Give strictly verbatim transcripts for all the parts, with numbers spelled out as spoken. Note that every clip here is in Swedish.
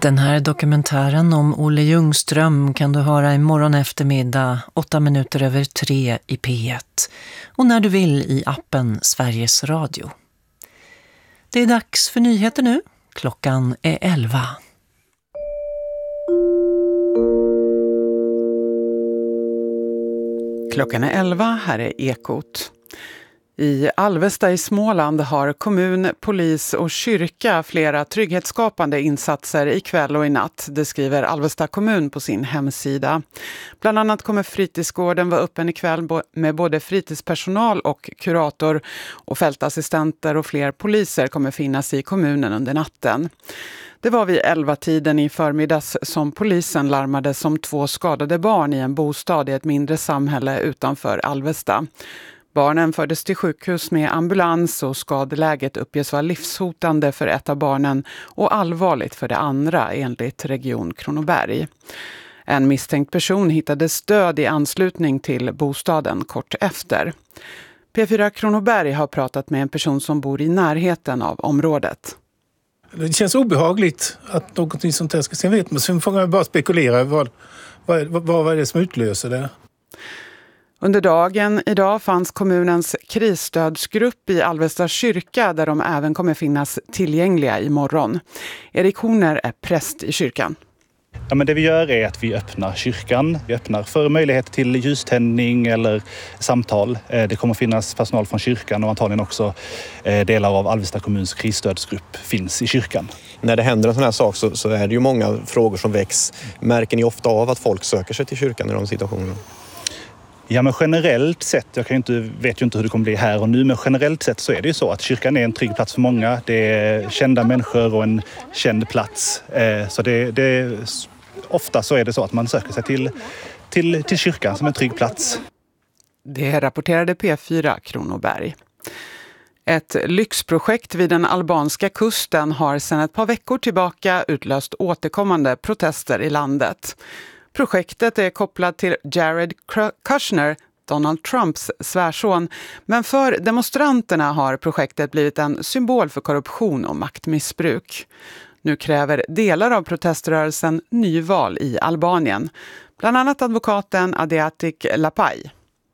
Den här dokumentären om Olle Ljungström kan du höra imorgon eftermiddag åtta minuter över tre i P ett och när du vill i appen Sveriges Radio. Det är dags för nyheter nu. Klockan är elva. Klockan är elva, här är Ekot. I Alvesta i Småland har kommun, polis och kyrka flera trygghetsskapande insatser ikväll och i natt. Det skriver Alvesta kommun på sin hemsida. Bland annat kommer fritidsgården vara öppen ikväll med både fritidspersonal och kurator. Och fältassistenter och fler poliser kommer finnas i kommunen under natten. Det var vid elva-tiden i förmiddags som polisen larmade som två skadade barn i en bostad i ett mindre samhälle utanför Alvesta. Barnen fördes till sjukhus med ambulans och skadeläget uppges vara livshotande för ett av barnen och allvarligt för det andra enligt Region Kronoberg. En misstänkt person hittades död i anslutning till bostaden kort efter. P fyra Kronoberg har pratat med en person som bor i närheten av området. Det känns obehagligt att någonting sånt här ska se vet, men sen får man bara spekulera vad, vad, vad, vad är det som utlöser det. Under dagen idag fanns kommunens krisstödsgrupp i Alvesta kyrka där de även kommer finnas tillgängliga imorgon. Erik Horner är präst i kyrkan. Ja, men det vi gör är att vi öppnar kyrkan. Vi öppnar för möjlighet till ljuständning eller samtal. Det kommer finnas personal från kyrkan och antagligen också delar av Alvesta kommuns krisstödsgrupp finns i kyrkan. När det händer en sån här sak så, så är det ju många frågor som väcks. Märker ni ofta av att folk söker sig till kyrkan i de situationerna? Ja, men generellt sett, jag kan ju inte, vet ju inte hur det kommer bli här och nu, men generellt sett så är det ju så att kyrkan är en trygg plats för många. Det är kända människor och en känd plats. Så det, det, ofta så är det så att man söker sig till, till, till kyrkan som en trygg plats. Det rapporterade P fyra Kronoberg. Ett lyxprojekt vid den albanska kusten har sedan ett par veckor tillbaka utlöst återkommande protester i landet. Projektet är kopplat till Jared Kushner, Donald Trumps svärson, men för demonstranterna har projektet blivit en symbol för korruption och maktmissbruk. Nu kräver delar av proteströrelsen nyval i Albanien, bland annat advokaten Adriatic Lapaj.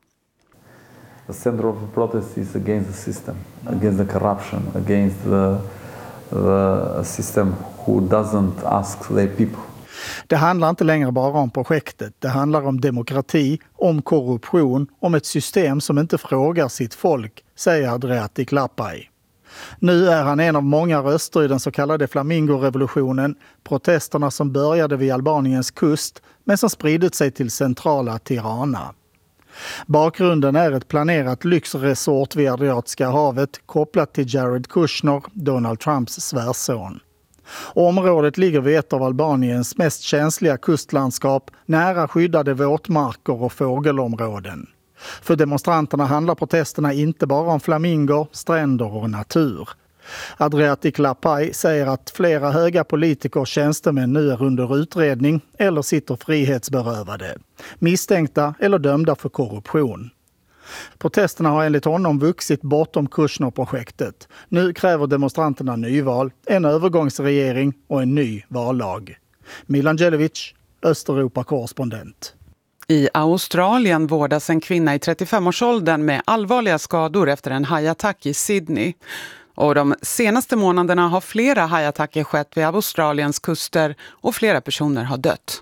The center of the protest is against the system, against the corruption, against the, the system who doesn't ask their people. Det handlar inte längre bara om projektet. Det handlar om demokrati, om korruption, om ett system som inte frågar sitt folk, säger Adriatic Lapaj. Nu är han en av många röster i den så kallade Flamingo-revolutionen, protesterna som började vid Albaniens kust men som spridit sig till centrala Tirana. Bakgrunden är ett planerat lyxresort vid Adriatiska havet kopplat till Jared Kushner, Donald Trumps svärson. Området ligger vid ett av Albaniens mest känsliga kustlandskap, nära skyddade våtmarker och fågelområden. För demonstranterna handlar protesterna inte bara om flamingor, stränder och natur. Adriatic Lapaj säger att flera höga politiker och tjänstemän nu är under utredning eller sitter frihetsberövade, misstänkta eller dömda för korruption. Protesterna har enligt honom vuxit bortom Kushner-projektet. Nu kräver demonstranterna nyval, en övergångsregering och en ny vallag. Milan Djelevic, Östeuropa-korrespondent. I Australien vårdas en kvinna i trettiofem-årsåldern med allvarliga skador efter en hajattack i Sydney. Och de senaste månaderna har flera hajattacker skett vid Australiens kuster och flera personer har dött.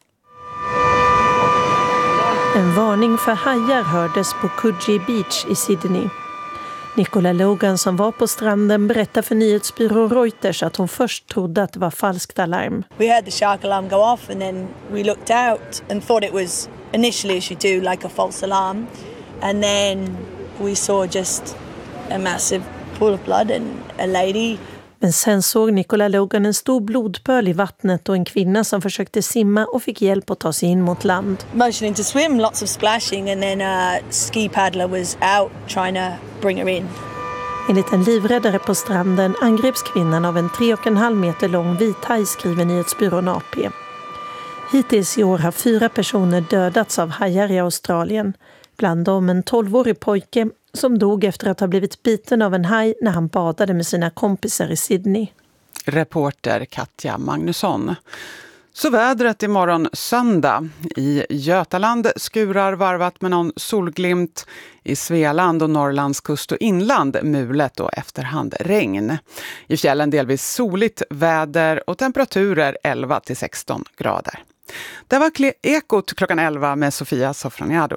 En varning för hajar hördes på Coogee Beach i Sydney. Nicola Logan som var på stranden berättar för nyhetsbyrån Reuters att hon först trodde att det var falskt alarm. We heard the shark alarm go off and then we looked out and thought it was initially as you do like a false alarm, and then we saw just a massive pool of blood and a lady. Men sen såg Nicola Logan en stor blodpöl i vattnet och en kvinna som försökte simma och fick hjälp att ta sig in mot land. Motioning to swim, lots of splashing, and then a ski paddler was out trying to bring her in. Enligt en livräddare på stranden angreps kvinnan av en tre och en halv meter lång vithaj, skriver nyhetsbyrån A P. Hittills i år har fyra personer dödats av hajar i Australien. Bland dem en tolvårig pojke som dog efter att ha blivit biten av en haj när han badade med sina kompisar i Sydney. Reporter Katja Magnusson. Så vädret imorgon söndag. I Götaland skurar varvat med någon solglimt. I Svealand och Norrlands kust och inland mulet och efterhand regn. I fjällen delvis soligt väder och temperaturer elva till sexton grader. Det var Ekot klockan elva med Sofia Sofroniado.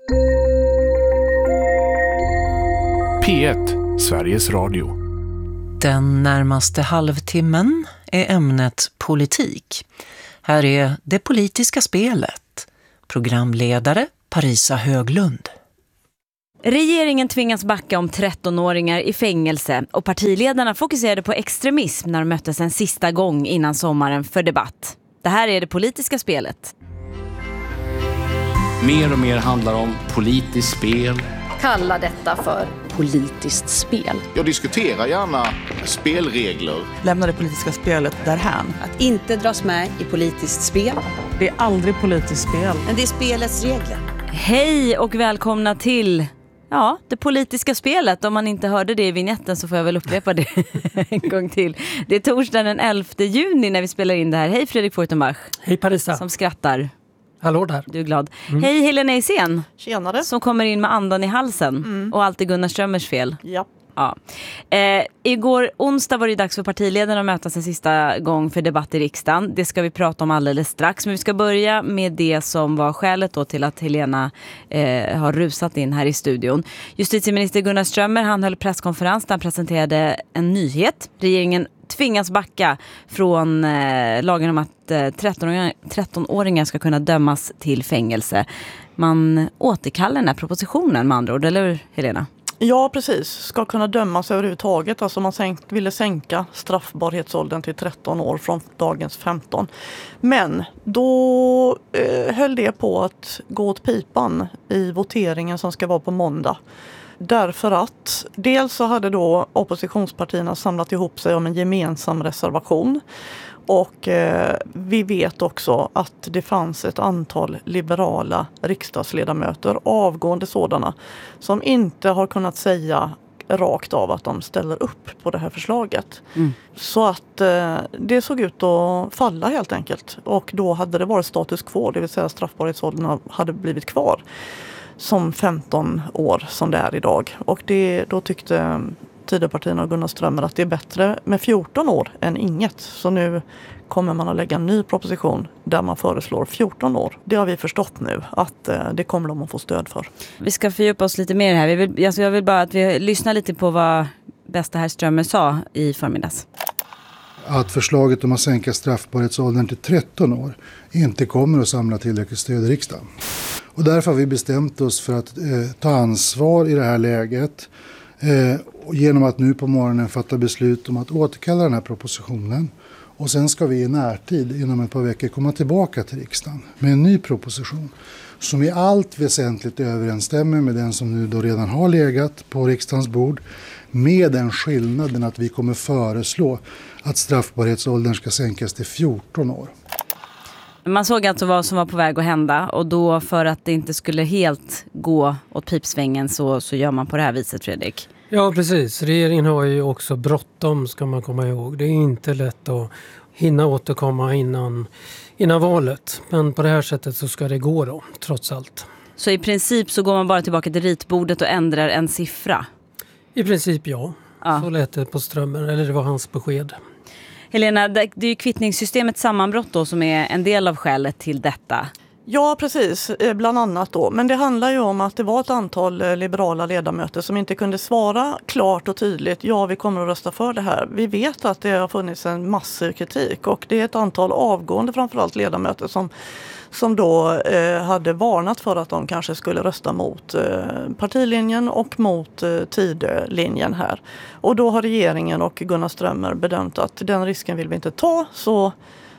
P ett, Sveriges Radio. Den närmaste halvtimmen är ämnet politik. Här är Det politiska spelet. Programledare Parisa Höglund. Regeringen tvingas backa om trettonåringar i fängelse och partiledarna fokuserade på extremism när de möttes en sista gång innan sommaren för debatt. Det här är Det politiska spelet. Mer och mer handlar om politiskt spel. Kalla detta för politiskt spel. Jag diskuterar gärna spelregler. Lämna det politiska spelet därhän. Att inte dras med i politiskt spel. Det är aldrig politiskt spel. Men det är spelets regler. Hej och välkomna till ja, Det politiska spelet. Om man inte hörde det i vignetten så får jag väl upprepa det en gång till. Det är torsdagen den elfte juni när vi spelar in det här. Hej Fredrik Fortenbach. Hej Parisa. Som skrattar. Hallå där. Du är glad. Mm. Hej Helena Eisen. Tjenare. Som kommer in med andan i halsen. Mm. Och allt är Gunnar Strömmers fel. Ja. Ja. Eh, igår onsdag var det dags för partiledarna att mötas en sista gång för debatt i riksdagen. Det ska vi prata om alldeles strax. Men vi ska börja med det som var skälet då till att Helena eh, har rusat in här i studion. Justitieminister Gunnar Strömmer, han höll presskonferens där han presenterade en nyhet. Regeringen tvingas backa från eh, lagen om att eh, trettonåringar ska kunna dömas till fängelse. Man återkallar den här propositionen med andra ord, eller hur Helena? Ja, precis. Ska kunna dömas överhuvudtaget. Alltså man sänk, ville sänka straffbarhetsåldern till tretton år från dagens femton. Men då eh, höll det på att gå åt pipan i voteringen som ska vara på måndag. Därför att dels så hade då oppositionspartierna samlat ihop sig om en gemensam reservation. Och eh, vi vet också att det fanns ett antal liberala riksdagsledamöter, avgående sådana, som inte har kunnat säga rakt av att de ställer upp på det här förslaget. Mm. Så att eh, det såg ut att falla helt enkelt. Och då hade det varit status quo, det vill säga straffbarhetsåldern hade blivit kvar som femton år som det är idag. Och det, då tyckte Tidöpartierna och Gunnar Strömmer att det är bättre med fjorton år än inget. Så nu kommer man att lägga en ny proposition där man föreslår fjorton år. Det har vi förstått nu att eh, det kommer de att få stöd för. Vi ska fördjupa oss lite mer här. Vi vill, alltså jag vill bara att vi lyssnar lite på vad bästa herr Strömmer sa i förmiddags. Att förslaget om att sänka straffbarhetsåldern till tretton år inte kommer att samla tillräckligt stöd i riksdagen. Och därför har vi bestämt oss för att eh, ta ansvar i det här läget eh, genom att nu på morgonen fatta beslut om att återkalla den här propositionen. Och sen ska vi i närtid inom ett par veckor komma tillbaka till riksdagen med en ny proposition som i allt väsentligt överensstämmer med den som nu då redan har legat på riksdagens bord, med den skillnaden att vi kommer föreslå att straffbarhetsåldern ska sänkas till fjorton år. Man såg alltså vad som var på väg att hända, och då för att det inte skulle helt gå åt pipsvängen så, så gör man på det här viset, Fredrik. Ja, precis. Regeringen har ju också bråttom, ska man komma ihåg. Det är inte lätt att hinna återkomma innan, innan valet. Men på det här sättet så ska det gå då, trots allt. Så i princip så går man bara tillbaka till ritbordet och ändrar en siffra? I princip ja. ja. Så lät det på Strömmer, eller det var hans besked. Helena, det är ju kvittningssystemets sammanbrott då som är en del av skälet till detta. Ja, precis. Bland annat då. Men det handlar ju om att det var ett antal liberala ledamöter som inte kunde svara klart och tydligt. Ja, vi kommer att rösta för det här. Vi vet att det har funnits en massiv kritik, och det är ett antal avgående framförallt ledamöter som, som då eh, hade varnat för att de kanske skulle rösta mot eh, partilinjen och mot eh, Tidölinjen här. Och då har regeringen och Gunnar Strömmer bedömt att den risken vill vi inte ta, så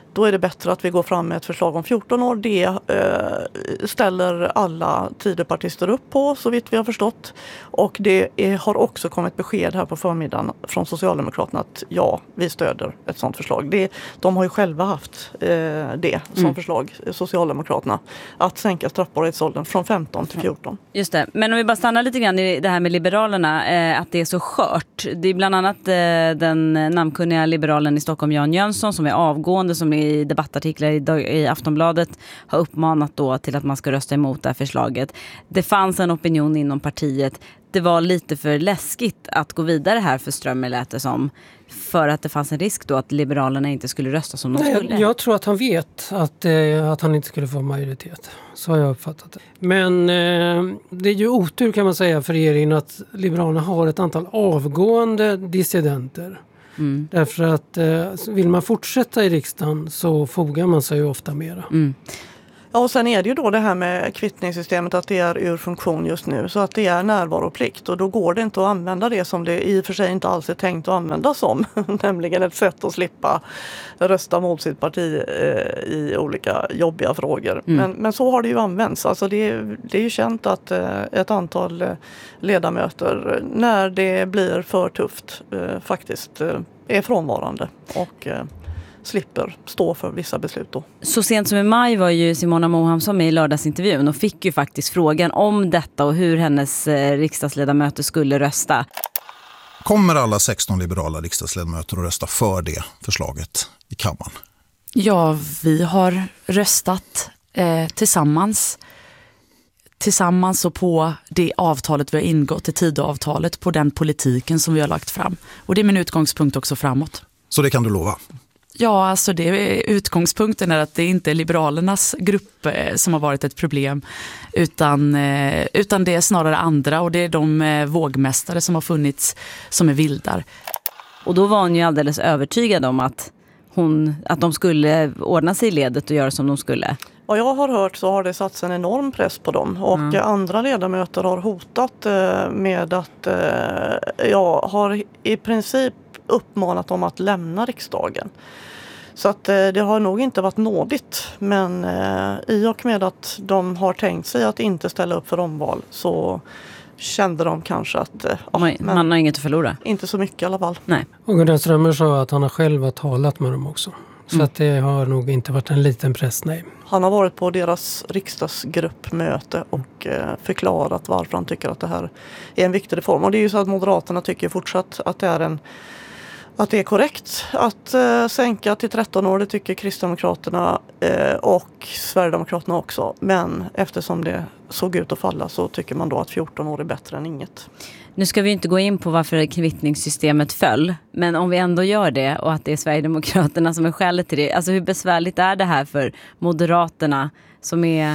då är det bättre att vi går fram med ett förslag om fjorton år. Det eh, ställer alla Tidöpartister upp på, så vitt vi har förstått. Och det är, har också kommit besked här på förmiddagen från Socialdemokraterna att ja, vi stöder ett sådant förslag. Det, de har ju själva haft eh, det som mm. förslag, Socialdemokraterna, att sänka straffbarhetsåldern från femton till fjorton. Just det, men om vi bara stannar lite grann i det här med Liberalerna, eh, att det är så skört. Det är bland annat eh, den namnkunniga liberalen i Stockholm, Jan Jönsson, som är avgående, som i debattartiklar i, i Aftonbladet har uppmanat då till att man ska rösta emot det här förslaget. Det fanns en opinion inom partiet. Det var lite för läskigt att gå vidare här för Strömmer, lät det som, för att det fanns en risk då att Liberalerna inte skulle rösta som de Nej, skulle. Jag tror att han vet att, eh, att han inte skulle få majoritet. Så har jag uppfattat det. Men eh, det är ju otur, kan man säga, för regeringen att Liberalerna har ett antal avgående dissidenter. Mm. Därför att eh, vill man fortsätta i riksdagen så fogar man sig ju ofta mera. Mm. Ja, och sen är det ju då det här med kvittningssystemet, att det är ur funktion just nu, så att det är närvaroplikt, och då går det inte att använda det som det i och för sig inte alls är tänkt att använda som, nämligen ett sätt att slippa rösta mot sitt parti eh, i olika jobbiga frågor. Mm. Men, men så har det ju använts. Alltså det, det är ju känt att eh, ett antal eh, ledamöter, när det blir för tufft, eh, faktiskt eh, är frånvarande och eh, slipper stå för vissa beslut då. Så sent som i maj var ju Simona Mohamsson med i lördagsintervjun och fick ju faktiskt frågan om detta och hur hennes eh, riksdagsledamöter skulle rösta. Kommer alla sexton liberala riksdagsledamöter att rösta för det förslaget i kammaren? Ja, vi har röstat eh, tillsammans. Tillsammans och på det avtalet vi har ingått, i Tidöavtalet, på den politiken som vi har lagt fram. Och det är min utgångspunkt också framåt. Så det kan du lova? Ja, alltså det, utgångspunkten är att det inte är Liberalernas grupp eh, som har varit ett problem, utan, eh, utan det är snarare andra, och det är de eh, vågmästare som har funnits som är vildar. Och då var hon ju alldeles övertygad om att, hon, att de skulle ordna sig i ledet och göra som de skulle. Vad jag har hört så har det satts en enorm press på dem, och mm. andra ledamöter har hotat eh, med att eh, jag har i princip uppmanat dem att lämna riksdagen. Så att eh, det har nog inte varit nådigt, men eh, i och med att de har tänkt sig att inte ställa upp för omval, så kände de kanske att eh, man, men, man har inget att förlora. Inte så mycket i alla fall. Nej. Och Gunnar Strömmer sa att han har själv talat med dem också. Så mm. att det har nog inte varit en liten press, nej. Han har varit på deras riksdagsgruppmöte och eh, förklarat varför han tycker att det här är en viktig reform. Och det är ju så att Moderaterna tycker fortsatt att det är en Att det är korrekt att eh, sänka till tretton år, det tycker Kristdemokraterna eh, och Sverigedemokraterna också. Men eftersom det såg ut att falla så tycker man då att fjorton år är bättre än inget. Nu ska vi inte gå in på varför kvittningssystemet föll, men om vi ändå gör det och att det är Sverigedemokraterna som är skälet till det. Alltså hur besvärligt är det här för Moderaterna som är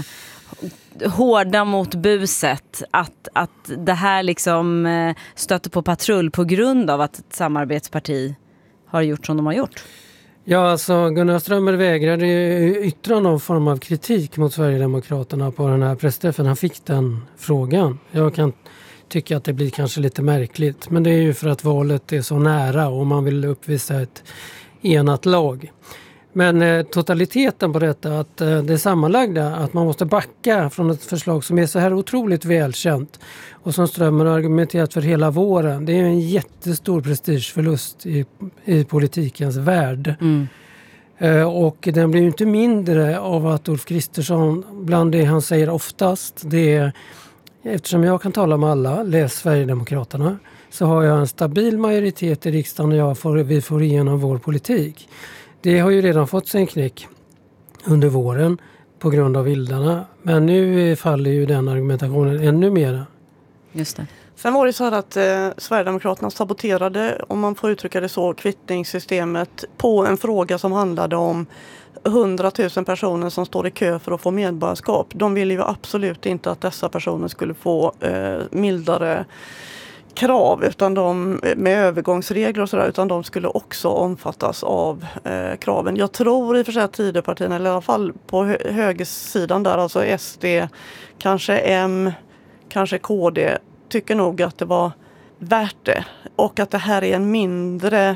hårda mot buset, att, att det här liksom stöter på patrull på grund av att ett samarbetsparti har gjort som de har gjort? Ja, alltså Gunnar Strömmer vägrade yttra någon form av kritik mot Sverigedemokraterna på den här pressträffen. Han fick den frågan. Jag kan tycka att det blir kanske lite märkligt, men det är ju för att valet är så nära och man vill uppvisa ett enat lag. Men eh, totaliteten på detta, att eh, det sammanlagda, att man måste backa från ett förslag som är så här otroligt välkänt och som Strömmer har argumenterat för hela våren, det är en jättestor prestigeförlust i, i politikens värld. Mm. Eh, och den blir ju inte mindre av att Ulf Kristersson, bland det han säger oftast, det är, eftersom jag kan tala med alla, läs Sverigedemokraterna, så har jag en stabil majoritet i riksdagen och jag får, vi får igenom vår politik. Det har ju redan fått sig en knäck under våren på grund av vildarna. Men nu faller ju den argumentationen ännu mera. Just det. Sen var det så här att eh, Sverigedemokraterna saboterade, om man får uttrycka det så, kvittningssystemet på en fråga som handlade om hundratusen personer som står i kö för att få medborgarskap. De ville ju absolut inte att dessa personer skulle få eh, mildare krav, utan de, med övergångsregler och sådär, utan de skulle också omfattas av eh, kraven. Jag tror i och för sig att Tidöpartierna, eller i alla fall på hö- högersidan där, alltså S D, kanske M, kanske K D, tycker nog att det var värt det. Och att det här är en mindre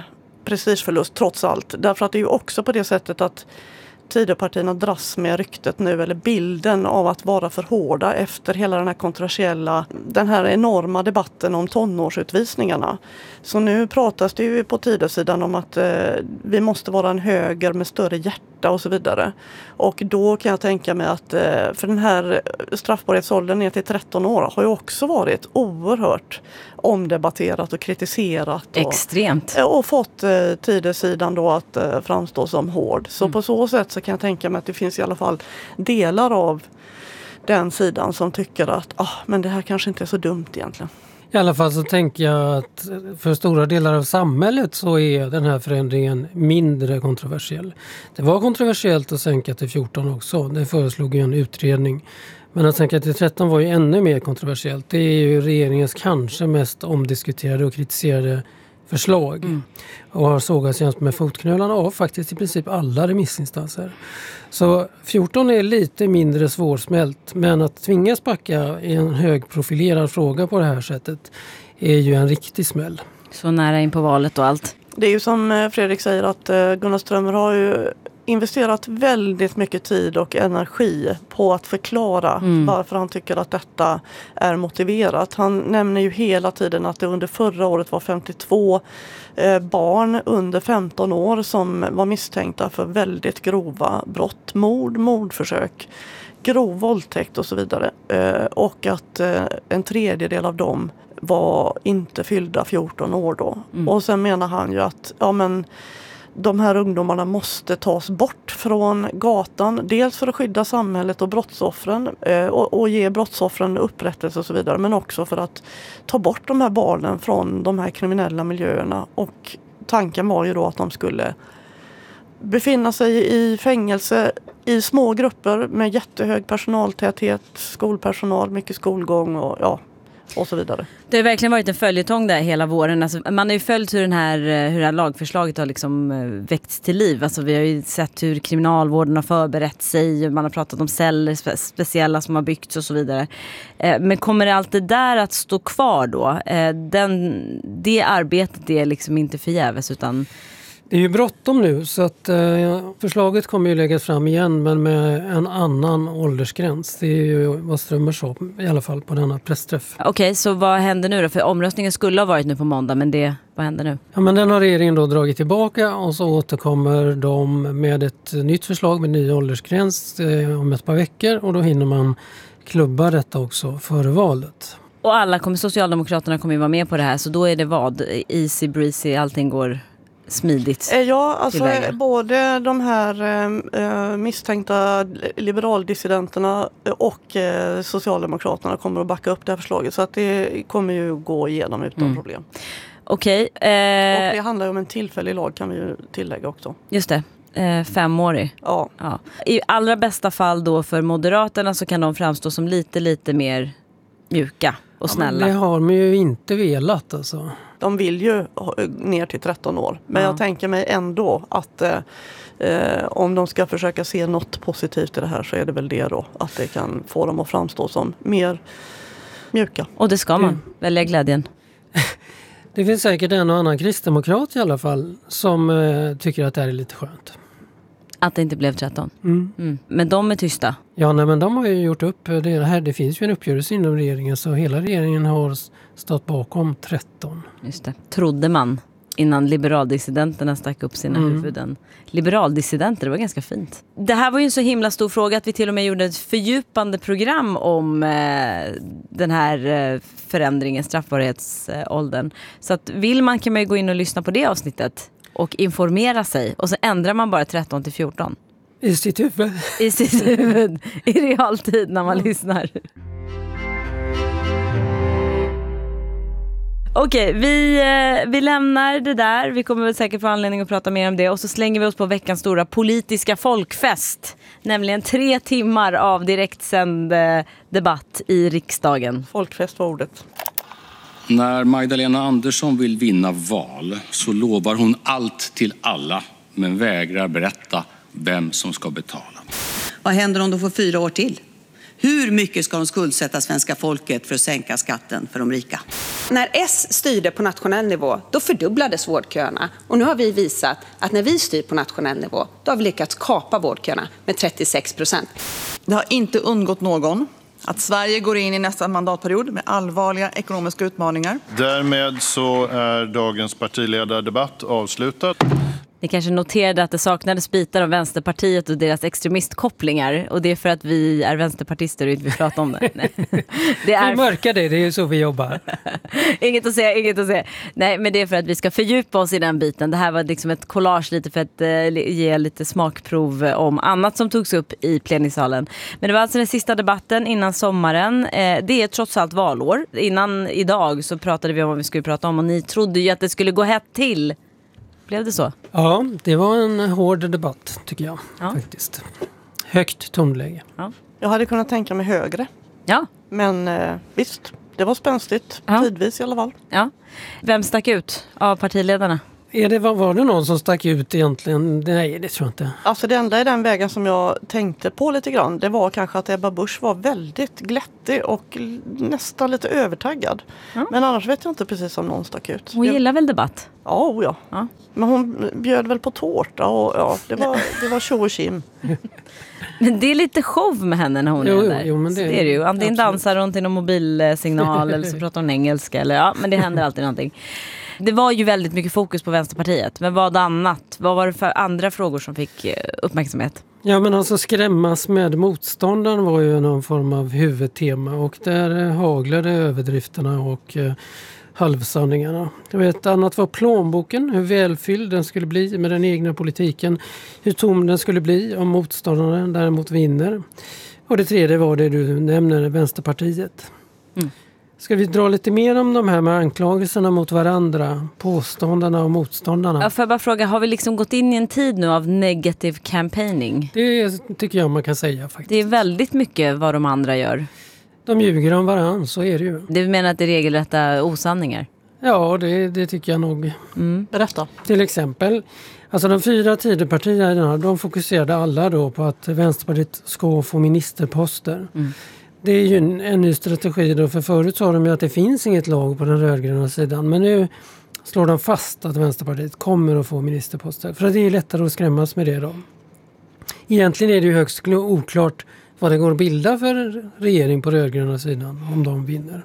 prestigeförlust trots allt. Därför att det är ju också på det sättet att Tidöpartierna dras med ryktet nu, eller bilden av att vara för hårda efter hela den här kontroversiella, den här enorma debatten om tonårsutvisningarna. Så nu pratas det ju på Tidösidan om att eh, vi måste vara en höger med större hjärta och så vidare. Och då kan jag tänka mig att, eh, för den här straffbarhetsåldern ner till tretton år har ju också varit oerhört omdebatterat och kritiserat. Och, Extremt. Och fått eh, Tidösidan då att eh, framstå som hård. Så mm. på så sätt så kan jag tänka mig att det finns i alla fall delar av den sidan som tycker att ah, men det här kanske inte är så dumt egentligen. I alla fall så tänker jag att för stora delar av samhället så är den här förändringen mindre kontroversiell. Det var kontroversiellt att sänka till fjorton också. Det föreslog ju en utredning. Men att sänka till tretton var ju ännu mer kontroversiellt. Det är ju regeringens kanske mest omdiskuterade och kritiserade förslag. Mm. Och har sågats jämt med fotknölarna av faktiskt i princip alla remissinstanser. Så fjorton är lite mindre svårsmält. Men att tvingas backa i en högprofilerad fråga på det här sättet är ju en riktig smäll. Så nära in på valet och allt. Det är ju som Fredrik säger att Gunnar Strömmer har ju investerat väldigt mycket tid och energi på att förklara mm. varför han tycker att detta är motiverat. Han nämner ju hela tiden att det under förra året var femtiotvå eh, barn under femton år som var misstänkta för väldigt grova brott, mord, mordförsök, grov våldtäkt och så vidare. Eh, och att eh, en tredjedel av dem var inte fyllda fjorton år då. Mm. Och sen menar han ju att ja men de här ungdomarna måste tas bort från gatan. Dels för att skydda samhället och brottsoffren eh, och, och ge brottsoffren upprättelse och så vidare. Men också för att ta bort de här barnen från de här kriminella miljöerna. Och tanken var ju då att de skulle befinna sig i fängelse i små grupper med jättehög personaltäthet, skolpersonal, mycket skolgång och ja. Och så vidare. Det har verkligen varit en följetong där hela våren. Alltså, man har ju följt hur, den här, hur det här lagförslaget har liksom väckts till liv. Alltså, vi har ju sett hur kriminalvården har förberett sig. Man har pratat om celler spe- speciella som har byggts och så vidare. Eh, men kommer allt det där att stå kvar då? Eh, den, det arbetet är liksom inte förgäves utan... Det är ju bråttom nu så att eh, förslaget kommer ju läggas fram igen men med en annan åldersgräns. Det är ju vad Strömmer sa i alla fall på denna pressträff. Okej, okay, så vad händer nu då? För omröstningen skulle ha varit nu på måndag men det, vad händer nu? Ja men den har regeringen då dragit tillbaka och så återkommer de med ett nytt förslag med ny åldersgräns eh, om ett par veckor och då hinner man klubba detta också före valet. Och alla kommer, Socialdemokraterna kommer ju vara med på det här så då är det vad? Easy breezy, allting går... smidigt. Ja, alltså både de här eh, misstänkta liberaldissidenterna och eh, Socialdemokraterna kommer att backa upp det här förslaget så att det kommer ju gå igenom utan mm. problem. Okej. Okay, eh... Och det handlar ju om en tillfällig lag kan vi ju tillägga också. Just det. Eh, femårig. Ja. ja. I allra bästa fall då för Moderaterna så kan de framstå som lite, lite mer mjuka och snälla. Ja, men det har man ju inte velat alltså. De vill ju ner till tretton år. Men ja. jag tänker mig ändå att eh, om de ska försöka se något positivt i det här så är det väl det då. Att det kan få dem att framstå som mer mjuka. Och det ska man mm. välja glädjen. Det finns säkert en och annan kristdemokrat i alla fall som eh, tycker att det här är lite skönt. Att det inte blev tretton. Mm. Mm. Men de är tysta. Ja, nej, men de har ju gjort upp det här. Det finns ju en uppgörelse inom regeringen så hela regeringen har stått bakom tretton. Just det. Trodde man innan liberaldissidenterna stack upp sina mm. huvuden. Liberaldissidenter, det var ganska fint. Det här var ju en så himla stor fråga att vi till och med gjorde ett fördjupande program om eh, den här eh, förändringen, straffbarhetsåldern. Så att vill man kan man ju gå in och lyssna på det avsnittet. Och informera sig. Och så ändrar man bara tretton till fjorton. I sitt huvud. I sitt huvud. I realtid när man mm. lyssnar. Okej, vi, vi lämnar det där. Vi kommer väl säkert få anledning att prata mer om det. Och så slänger vi oss på veckans stora politiska folkfest. Nämligen tre timmar av direktsänd debatt i riksdagen. Folkfest var ordet. När Magdalena Andersson vill vinna val så lovar hon allt till alla men vägrar berätta vem som ska betala. Vad händer om de får fyra år till? Hur mycket ska de skuldsätta svenska folket för att sänka skatten för de rika? När S styrde på nationell nivå, då fördubblades vårdköerna. Och nu har vi visat att när vi styr på nationell nivå, då har vi lyckats kapa vårdköerna med trettiosex procent. Det har inte undgått någon att Sverige går in i nästa mandatperiod med allvarliga ekonomiska utmaningar. Därmed så är dagens partiledardebatt avslutad. Ni kanske noterade att det saknades bitar av Vänsterpartiet och deras extremistkopplingar. Och det är för att vi är vänsterpartister och inte vill prata om det. Nej. Det är... Vi mörkar det, det är ju så vi jobbar. Inget att säga, inget att säga. Nej, men det är för att vi ska fördjupa oss i den biten. Det här var liksom ett collage lite för att eh, ge lite smakprov om annat som togs upp i plenisalen. Men det var alltså den sista debatten innan sommaren. Eh, det är trots allt valår. Innan idag så pratade vi om vad vi skulle prata om och ni trodde ju att det skulle gå hett till. Blev det så? Ja, det var en hård debatt tycker jag ja. faktiskt. Högt tonläge. Ja. Jag hade kunnat tänka mig högre. Ja. Men eh, visst, det var spänstigt. Ja. Tidvis i alla fall. Ja. Vem stack ut av partiledarna? Är det, var det någon som stack ut egentligen? Nej, det tror jag inte. Alltså det enda i den vägen som jag tänkte på lite grann, det var kanske att Ebba Busch var väldigt glättig och nästan lite övertaggad. Ja. Men annars vet jag inte precis om någon stack ut. Hon gillar väl debatt? Ja, oh ja. ja. Men hon bjöd väl på tårta och ja, det var, det var tjo och kim. Men det är lite show med henne när hon jo, är där. Jo, men det, det är det ju. Antingen dansar hon till någon mobilsignal eller så pratar hon engelska. Eller, ja, men det händer alltid någonting. Det var ju väldigt mycket fokus på Vänsterpartiet. Men vad annat? Vad var det för andra frågor som fick uppmärksamhet? Ja, men alltså skrämmas med motståndaren var ju någon form av huvudtema. Och där haglade överdrifterna och eh, halvsanningarna. Ett annat var plånboken. Hur välfylld den skulle bli med den egna politiken. Hur tom den skulle bli om motståndaren däremot vinner. Och det tredje var det du nämner, Vänsterpartiet. Mm. Ska vi dra lite mer om de här med anklagelserna mot varandra, påståndarna och motståndarna? Ja, får jag bara fråga, har vi liksom gått in i en tid nu av negative campaigning? Det tycker jag man kan säga faktiskt. Det är väldigt mycket vad de andra gör. De ljuger om varandra, så är det ju. Du menar att det är regelrätta osanningar? Ja, det, det tycker jag nog. Mm. Berätta. Till exempel, alltså de fyra Tidöpartierna, de fokuserade alla då på att Vänsterpartiet ska få ministerposter. Mm. Det är ju en, en ny strategi då, för förut sa de ju att det finns inget lag på den rödgröna sidan. Men nu slår de fast att Vänsterpartiet kommer att få ministerposter. För det är lättare att skrämmas med det då. Egentligen är det ju högst oklart vad det går att bilda för regering på rödgröna sidan om de vinner.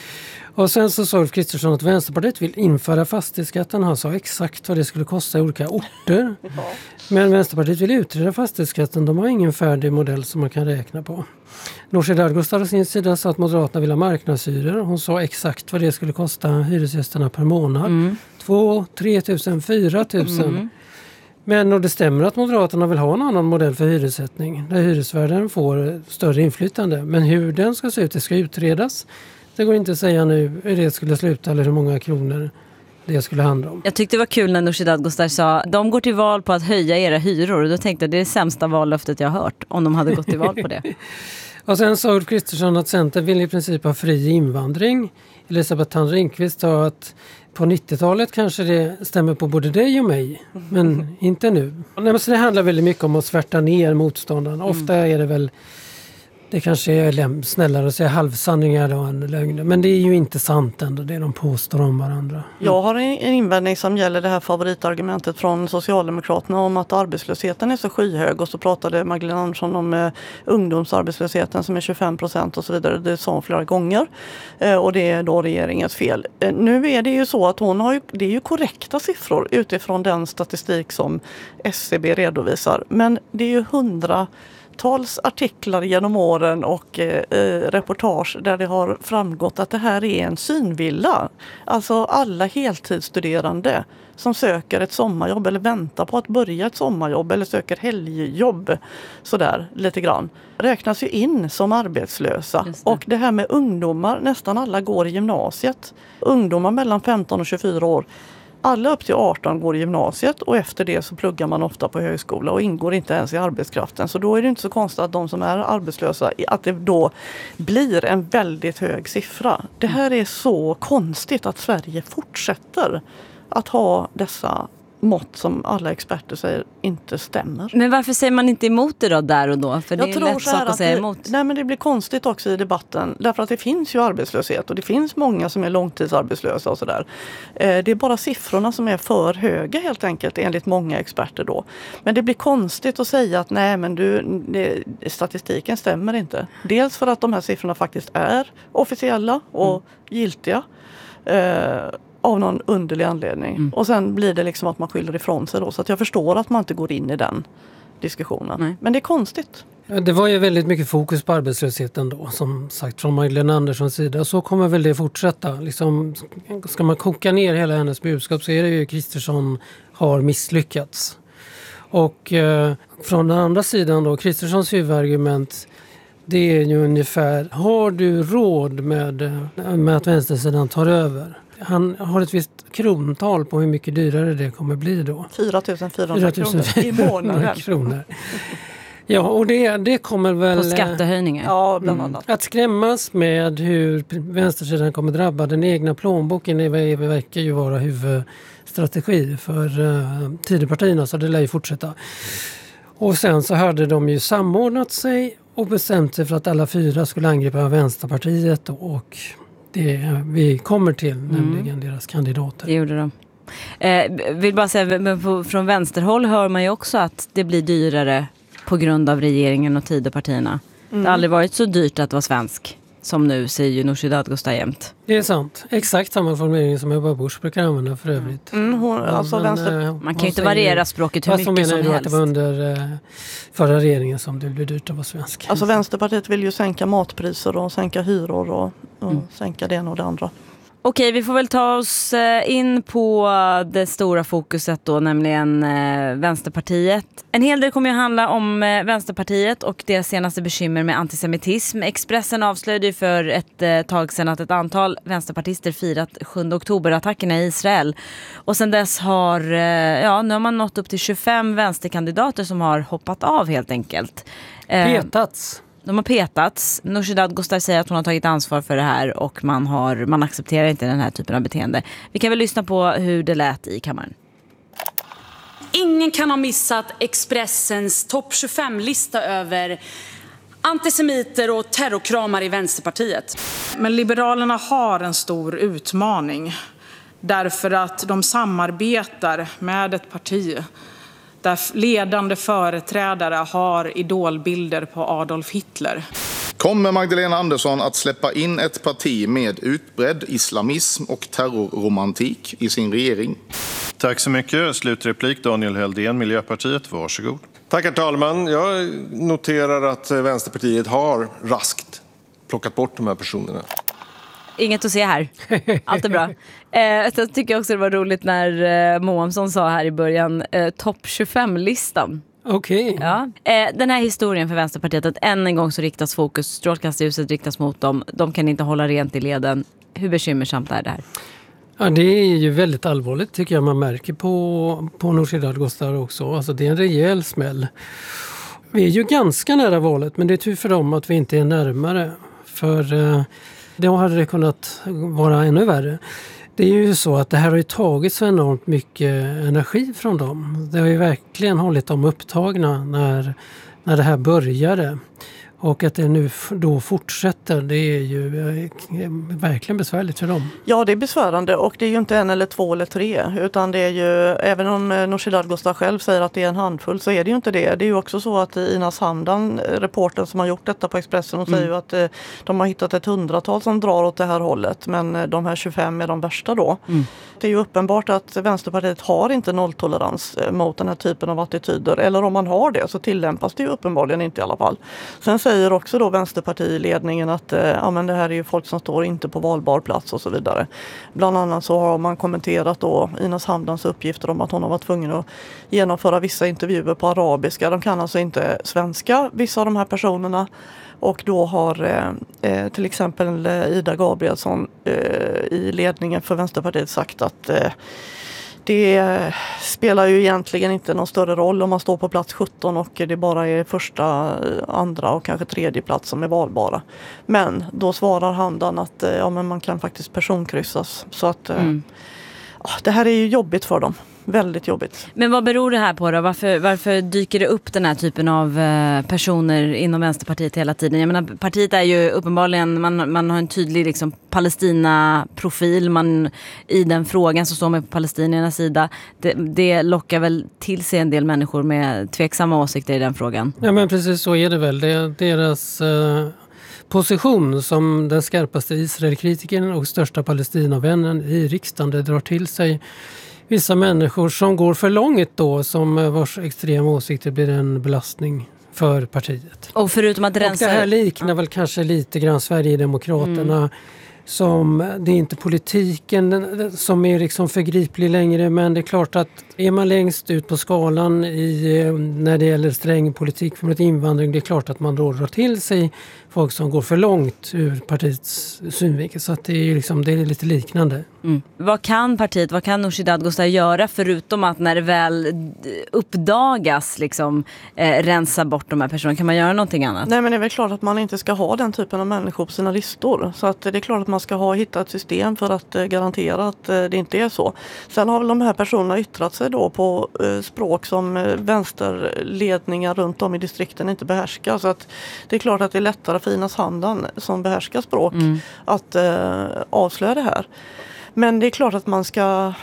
Och sen så sa Ulf Kristersson att Vänsterpartiet vill införa fastighetsskatten. Han sa exakt vad det skulle kosta i olika orter. Men Vänsterpartiet vill utreda fastighetsskatten. De har ingen färdig modell som man kan räkna på. Nooshi Dadgostar å sin sida sa att Moderaterna vill ha marknadshyror. Hon sa exakt vad det skulle kosta hyresgästerna per månad. Mm. Två, tre tusen, fyra tusen. Mm. Men och det stämmer att Moderaterna vill ha en annan modell för hyressättning. Där hyresvärden får större inflytande. Men hur den ska se ut, det ska utredas. Det går inte att säga nu hur det skulle sluta eller hur många kronor det skulle handla om. Jag tyckte det var kul när Nooshi Dadgostar sa de går till val på att höja era hyror. Och då tänkte jag det är det sämsta vallöftet jag har hört om de hade gått till val på det. Och sen sa Ulf Kristersson att Centern vill i princip ha fri invandring. Elisabeth Thand Ringqvist sa att på nittiotalet kanske det stämmer på både dig och mig. Men inte nu. Nej, men så det handlar väldigt mycket om att svärta ner motståndarna. Ofta är det väl... Det kanske är snällare att säga halvsanningar då än lögner. Men det är ju inte sant ändå, det de påstår om varandra. Mm. Jag har en invändning som gäller det här favoritargumentet från Socialdemokraterna om att arbetslösheten är så skyhög. Och så pratade Magdalena Andersson om eh, ungdomsarbetslösheten som är tjugofem procent och så vidare. Det sa hon flera gånger. Eh, och det är då regeringens fel. Eh, nu är det ju så att hon har ju, det är ju korrekta siffror utifrån den statistik som S C B redovisar. Men det är ju hundra... tals artiklar genom åren och eh, reportage där det har framgått att det här är en synvilla. Alltså alla heltidsstuderande som söker ett sommarjobb eller väntar på att börja ett sommarjobb eller söker helgjobb sådär lite grann räknas ju in som arbetslösa. Det. Och det här med ungdomar, nästan alla går i gymnasiet. Ungdomar mellan femton och tjugofyra år. Alla upp till arton går i gymnasiet och efter det så pluggar man ofta på högskola och ingår inte ens i arbetskraften. Så då är det inte så konstigt att de som är arbetslösa, att det då blir en väldigt hög siffra. Det här är så konstigt att Sverige fortsätter att ha dessa mått som alla experter säger inte stämmer. Men varför säger man inte emot det då där och då? För det Jag är tror lätt så här sak att att säga det, emot. Nej, men det blir konstigt också i debatten. Därför att det finns ju arbetslöshet och det finns många som är långtidsarbetslösa och sådär. Eh, det är bara siffrorna som är för höga helt enkelt enligt många experter då. Men det blir konstigt att säga att nej men du, det, statistiken stämmer inte. Dels för att de här siffrorna faktiskt är officiella och mm. giltiga. Eh, av någon underlig anledning. Mm. Och sen blir det liksom att man skyller ifrån sig då. Så att jag förstår att man inte går in i den diskussionen. Nej. Men det är konstigt. Ja, det var ju väldigt mycket fokus på arbetslösheten då. Som sagt från Magdalena Anderssons sida. Så kommer väl det fortsätta. Liksom, ska man koka ner hela hennes budskap så är det ju Kristersson har misslyckats. Och eh, från den andra sidan då. Kristerssons huvudargument det är ju ungefär, har du råd med, med att vänstersidan tar över? Han har ett visst krontal på hur mycket dyrare det kommer bli då. fyra tusen fyrahundra kronor i månaden. Kronor. Ja, och det, det kommer väl... På skattehöjningar. Ja, bland annat. Mm, att skrämmas med hur vänstersidan kommer drabba den egna plånboken är, verkar ju vara huvudstrategi för uh, Tidöpartierna, så det lär ju fortsätta. Och sen så hade de ju samordnat sig och bestämt sig för att alla fyra skulle angripa Vänsterpartiet och det vi kommer till, mm. nämligen deras kandidater. Det gjorde de. Eh, vill bara säga, men på, från vänsterhåll hör man ju också att det blir dyrare på grund av regeringen och Tidöpartierna. Mm. Det har aldrig varit så dyrt att vara svensk som nu, säger ju Nooshi Dadgostar jämt. Det är sant. Exakt samma formulering som Ebba Busch brukar använda för övrigt. Mm, hon, alltså men, vänster... Man kan ju inte variera språket hur mycket som helst. Fast hon menar ju att det var under eh, förra regeringen som det blev dyrt att vara svensk. Alltså Vänsterpartiet vill ju sänka matpriser och sänka hyror och, och mm. sänka det ena och det andra. Okej, vi får väl ta oss in på det stora fokuset då, nämligen eh, Vänsterpartiet. En hel del kommer ju handla om eh, Vänsterpartiet och deras senaste bekymmer med antisemitism. Expressen avslöjade ju för ett eh, tag sedan att ett antal vänsterpartister firat sjunde oktober-attackerna i Israel. Och sen dess har, eh, ja, nu har man nått upp till tjugofem vänsterkandidater som har hoppat av helt enkelt. Eh, Petats. De har petats. Nooshi Dadgostar säger att hon har tagit ansvar för det här och man, har, man accepterar inte den här typen av beteende. Vi kan väl lyssna på hur det lät i kammaren. Ingen kan ha missat Expressens topp tjugofem-lista över antisemiter och terrorkramar i Vänsterpartiet. Men Liberalerna har en stor utmaning därför att de samarbetar med ett parti där ledande företrädare har idolbilder på Adolf Hitler. Kommer Magdalena Andersson att släppa in ett parti med utbredd islamism och terrorromantik i sin regering? Tack så mycket. Slutreplik Daniel Heldén, Miljöpartiet. Varsågod. Tack herr talman. Jag noterar att Vänsterpartiet har raskt plockat bort de här personerna. Inget att se här. Allt är bra. Eh, jag tycker också det var roligt när eh, Moamsson sa här i början eh, topp tjugofem-listan. Okej. Okay. Ja. Eh, den här historien för Vänsterpartiet, att än en gång så riktas fokus, strålkastarljuset riktas mot dem. De kan inte hålla rent i leden. Hur bekymmersamt är det här? Ja, det är ju väldigt allvarligt tycker jag man märker på, på Nooshi Dadgostar också. Alltså det är en rejäl smäll. Vi är ju ganska nära valet, men det är tur för dem att vi inte är närmare. För eh, då hade det kunnat vara ännu värre. Det är ju så att det här har ju tagit så enormt mycket energi från dem. Det har ju verkligen hållit dem upptagna när, när det här började. Och att det nu då fortsätter, det är ju verkligen besvärligt för dem. Ja, det är besvärande och det är ju inte en eller två eller tre. Utan det är ju, även om Nooshi Dadgostar själv säger att det är en handfull så är det ju inte det. Det är ju också så att Ina Samdan, reportern som har gjort detta på Expressen, hon mm. säger ju att de har hittat ett hundratal som drar åt det här hållet. Men de här tjugofem är de värsta då. Mm. Det är ju uppenbart att Vänsterpartiet har inte nolltolerans mot den här typen av attityder. Eller om man har det så tillämpas det ju uppenbarligen inte i alla fall. Sen säger också då Vänsterpartiledningen att ja, men det här är ju folk som står inte på valbar plats och så vidare. Bland annat så har man kommenterat då Ina Samdans uppgifter om att hon har varit tvungen att genomföra vissa intervjuer på arabiska. De kan alltså inte svenska, vissa av de här personerna. Och då har eh, till exempel Ida Gabrielsson eh, i ledningen för Vänsterpartiet sagt att eh, det spelar ju egentligen inte någon större roll om man står på plats sjutton och det bara är första, andra och kanske tredje plats som är valbara. Men då svarar Handan att ja, men man kan faktiskt personkryssas. Så att, mm. Det här är ju jobbigt för dem. Väldigt jobbigt. Men vad beror det här på då? Varför, varför dyker det upp den här typen av eh, personer inom Vänsterpartiet hela tiden? Jag menar, partiet är ju uppenbarligen, man, man har en tydlig liksom, Palestina-profil. Man, i den frågan så står man på palestiniernas sida. Det, det lockar väl till sig en del människor med tveksamma åsikter i den frågan. Ja, men precis så är det väl. Det är deras eh, position som den skarpaste Israel-kritikern och största Palestina-vännen i riksdagen. Det drar till sig vissa människor som går för långt då, som vars extrema åsikter blir en belastning för partiet. Och förutom att rensa... Och det här liknar väl kanske lite grann Sverigedemokraterna mm. som, det är inte politiken som är liksom förgriplig längre, men det är klart att är man längst ut på skalan i, när det gäller sträng politik mot invandring, det är klart att man då drar till sig folk som går för långt ur partiets synvinkel. Så att det är, liksom, det är lite liknande. Mm. Vad kan partiet, vad kan Nooshi Dadgostar göra förutom att när det väl uppdagas liksom, eh, rensa bort de här personerna? Kan man göra någonting annat? Nej, men det är väl klart att man inte ska ha den typen av människor på sina listor. Så att det är klart att man ska ha hittat ett system för att eh, garantera att eh, det inte är så. Sen har väl de här personerna yttrat sig då på eh, språk som eh, vänsterledningar runt om i distrikten inte behärskar. Så att det är klart att det är lättare för Inas Handan som behärskar språk mm. att eh, avslöja det här. Men det är klart att man ska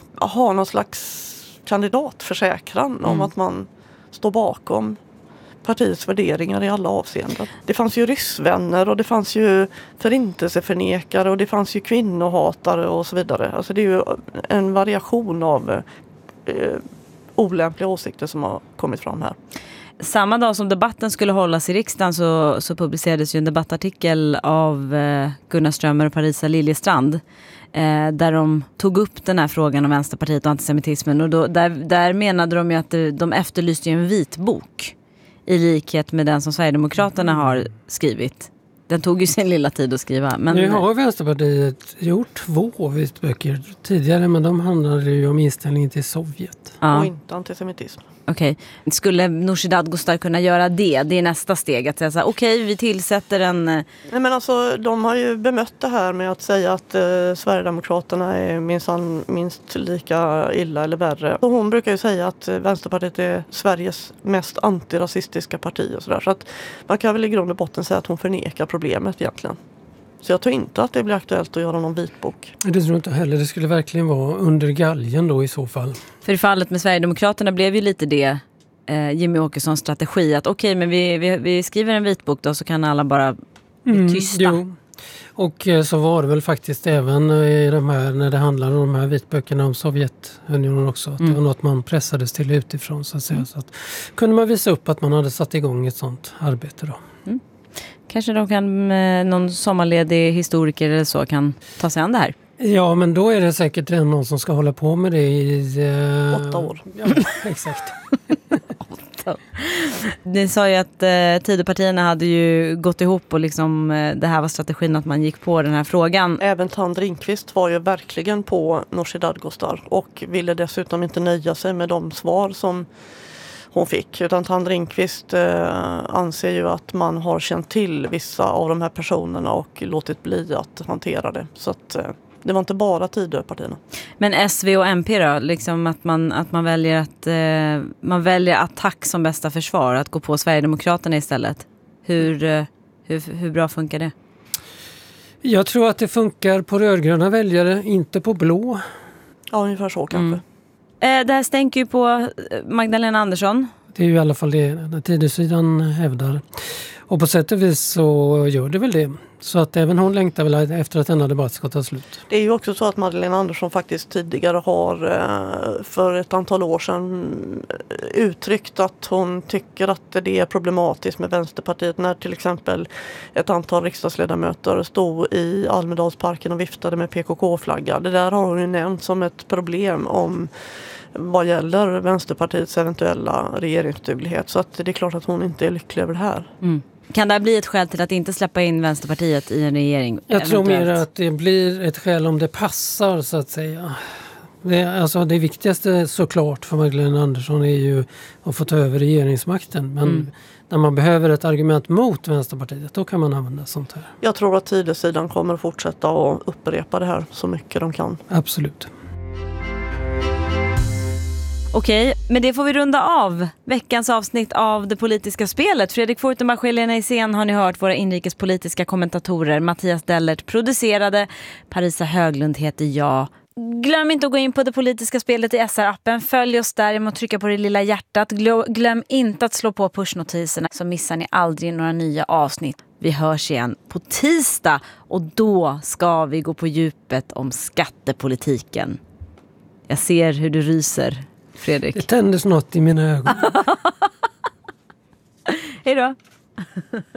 ha någon slags kandidatförsäkran mm. om att man står bakom partiets värderingar i alla avseenden. Det fanns ju ryssvänner och det fanns ju förintelseförnekare och det fanns ju kvinnohatare och så vidare. Alltså det är ju en variation av eh, olämpliga åsikter som har kommit fram här. Samma dag som debatten skulle hållas i riksdagen så, så publicerades ju en debattartikel av eh, Gunnar Strömmer och Parisa Liljestrand eh, där de tog upp den här frågan om Vänsterpartiet och antisemitismen. Och då, där, där menade de ju att de efterlyste en vitbok i likhet med den som Sverigedemokraterna har skrivit. Den tog ju sin lilla tid att skriva. Men... Nu har Vänsterpartiet gjort två vitböcker tidigare, men de handlade ju om inställningen till Sovjet. Ja. Och inte antisemitism. Okej. Okay. Skulle Nooshi Dadgostar kunna göra det? Det är nästa steg. Att säga så här, okej, okay, vi tillsätter en... Nej, men alltså, de har ju bemött det här med att säga att eh, Sverigedemokraterna är minst, minst lika illa eller värre. Och hon brukar ju säga att Vänsterpartiet är Sveriges mest antirasistiska parti och sådär. Så att man kan väl i grund och botten säga att hon förnekar problemet egentligen. Så jag tror inte att det blir aktuellt att göra någon vitbok. Det tror jag inte heller. Det skulle verkligen vara under galgen då i så fall. För i fallet med Sverigedemokraterna blev ju lite det eh, Jimmy Åkessons strategi. Att okej, okay, men vi, vi, vi skriver en vitbok då så kan alla bara bli mm, tysta. Jo. Och eh, så var det väl faktiskt även i de här, när det handlar om de här vitböckerna om Sovjetunionen också. Att mm. det var något man pressades till utifrån så att säga. Mm. Så att, kunde man visa upp att man hade satt igång ett sånt arbete då. Mm. Kanske de kan, någon sommarledig historiker eller så kan ta sig an det här. Ja, men då är det säkert någon som ska hålla på med det i... Eh... Åtta år. Ja, exakt. Åtta. Ni sa ju att eh, Tidöpartierna hade ju gått ihop och liksom, eh, det här var strategin att man gick på den här frågan. Även Tand Ringqvist var ju verkligen på Nooshi Dadgostar och ville dessutom inte nöja sig med de svar som hon fick. Utan Tand Ringqvist eh, anser ju att man har känt till vissa av de här personerna och låtit bli att hantera det. Så att eh, det var inte bara Tidöpartierna. Men S V och M P då? Liksom att man, att man väljer att eh, man väljer attack som bästa försvar. Att gå på Sverigedemokraterna istället. Hur, eh, hur, hur bra funkar det? Jag tror att det funkar på rödgröna väljare, inte på blå. Ja, ungefär så kanske. Mm. Det här stänker ju på Magdalena Andersson. Det är ju i alla fall det Tidösidan hävdar. Och på sätt och vis så gör det väl det. Så att även hon längtar väl efter att denna debatt ska ta slut. Det är ju också så att Magdalena Andersson faktiskt tidigare har för ett antal år sedan uttryckt att hon tycker att det är problematiskt med Vänsterpartiet när till exempel ett antal riksdagsledamöter stod i Almedalsparken och viftade med P K K-flagga. Det där har hon ju nämnt som ett problem om vad gäller Vänsterpartiets eventuella regeringsduglighet. Så att det är klart att hon inte är lycklig över det här. Mm. Kan det bli ett skäl till att inte släppa in Vänsterpartiet i en regering? Jag eventuellt? tror mer att det blir ett skäl om det passar så att säga. Det, alltså det viktigaste såklart för Magdalena Andersson är ju att få ta över regeringsmakten. Men mm. när man behöver ett argument mot Vänsterpartiet, då kan man använda sånt här. Jag tror att Tidösidan kommer att fortsätta att upprepa det här så mycket de kan. Absolut. Okej, men det får vi runda av. Veckans avsnitt av Det politiska spelet. Fredrik Fortenbach och Helena Isén har ni hört, våra inrikespolitiska kommentatorer. Mattias Dellert producerade. Parisa Höglund heter jag. Glöm inte att gå in på Det politiska spelet i S R-appen. Följ oss där genom att trycka på det lilla hjärtat. Glöm inte att slå på pushnotiserna så missar ni aldrig några nya avsnitt. Vi hörs igen på tisdag och då ska vi gå på djupet om skattepolitiken. Jag ser hur du ryser, Fredrik. Det tändes något i mina ögon. Hej då.